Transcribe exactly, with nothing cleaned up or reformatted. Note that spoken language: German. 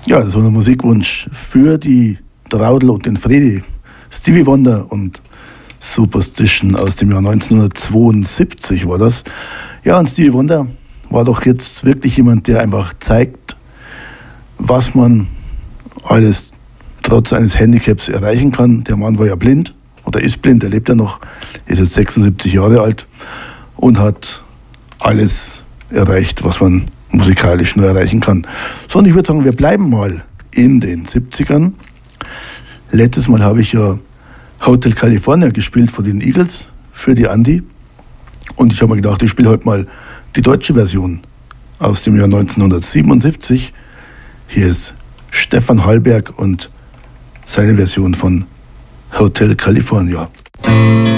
Ja, das war ein Musikwunsch für die Traudl und den Fredi. Stevie Wonder und Superstition aus dem Jahr neunzehnhundertzweiundsiebzig war das. Ja, und Stevie Wonder war doch jetzt wirklich jemand, der einfach zeigt, was man alles trotz eines Handicaps erreichen kann. Der Mann war ja blind oder ist blind, er lebt ja noch, ist jetzt sechsundsiebzig Jahre alt und hat alles erreicht, was man musikalisch nur erreichen kann. So, und ich würde sagen, wir bleiben mal in den siebzigern. Letztes Mal habe ich ja Hotel California gespielt von den Eagles für die Andi. Und ich habe mir gedacht, ich spiele heute mal die deutsche Version aus dem Jahr neunzehnhundertsiebenundsiebzig. Hier ist Stefan Hallberg und seine Version von Hotel California.